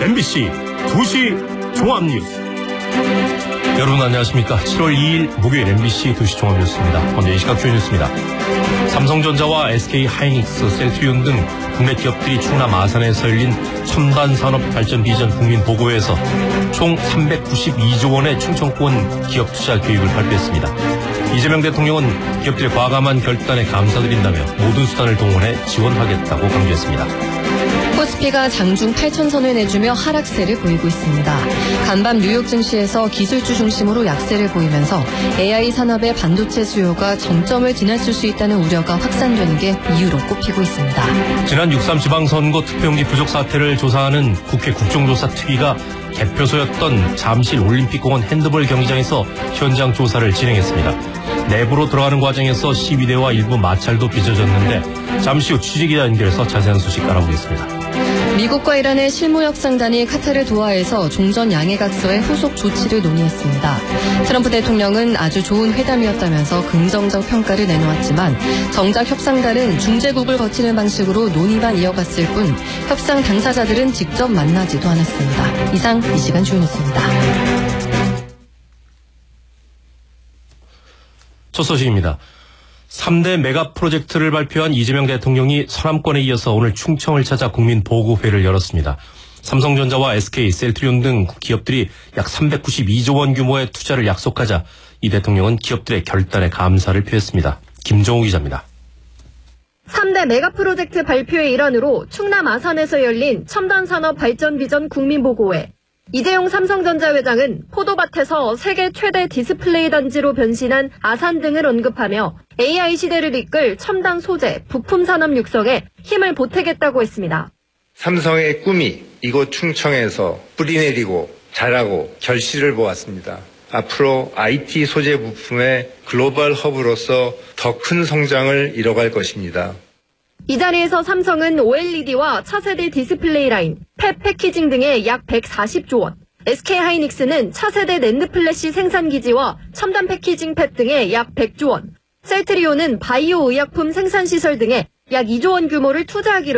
MBC 2시 종합뉴스. 여러분 안녕하십니까. 7월 2일 목요일 MBC 2시 종합뉴스입니다. 먼저 이 시각 주요 뉴스입니다. 삼성전자와 SK하이닉스, 셀트리온 등 국내 기업들이 충남 아산에서 열린 첨단 산업 발전 비전 국민 보고회에서 총 392조 원의 충청권 기업 투자 계획을 발표했습니다. 이재명 대통령은 기업들의 과감한 결단에 감사드린다며 모든 수단을 동원해 지원하겠다고 강조했습니다. 코스피가 장중 8,000선을 내주며 하락세를 보이고 있습니다. 간밤 뉴욕 증시에서 기술주 중심으로 약세를 보이면서 AI 산업의 반도체 수요가 정점을 지났을 수 있다는 우려가 확산되는 게 이유로 꼽히고 있습니다. 지난 6.3 지방선거 투표용지 부족 사태를 조사하는 국회 국정조사특위가 개표소였던 잠실 올림픽공원 핸드볼 경기장에서 현장 조사를 진행했습니다. 내부로 들어가는 과정에서 시위대와 일부 마찰도 빚어졌는데 잠시 후 취재기자 연결해서 자세한 소식 알아보겠습니다. 미국과 이란의 실무협상단이 카타르 도하에서 종전 양해각서의 후속 조치를 논의했습니다. 트럼프 대통령은 아주 좋은 회담이었다면서 긍정적 평가를 내놓았지만 정작 협상단은 중재국을 거치는 방식으로 논의만 이어갔을 뿐 협상 당사자들은 직접 만나지도 않았습니다. 이상 이 시간 주요 뉴스입니다. 첫 소식입니다. 3대 메가 프로젝트를 발표한 이재명 대통령이 서남권에 이어서 오늘 충청을 찾아 국민보고회를 열었습니다. 삼성전자와 SK, 셀트리온 등 기업들이 약 392조 원 규모의 투자를 약속하자 이 대통령은 기업들의 결단에 감사를 표했습니다. 김정우 기자입니다. 3대 메가 프로젝트 발표의 일환으로 충남 아산에서 열린 첨단 산업 발전 비전 국민보고회. 이재용 삼성전자 회장은 포도밭에서 세계 최대 디스플레이 단지로 변신한 아산 등을 언급하며 AI 시대를 이끌 첨단 소재, 부품 산업 육성에 힘을 보태겠다고 했습니다. 삼성의 꿈이 이곳 충청에서 뿌리내리고 자라고 결실을 보았습니다. 앞으로 IT 소재 부품의 글로벌 허브로서 더 큰 성장을 이뤄갈 것입니다. 이 자리에서 삼성은 OLED와 차세대 디스플레이 라인, 팹 패키징 등에 약 140조 원, SK하이닉스는 차세대 낸드 플래시 생산 기지와 첨단 패키징 팹 등에 약 100조 원, 셀트리온은 바이오 의약품 생산 시설 등에 약 2조 원 규모를 투자하기로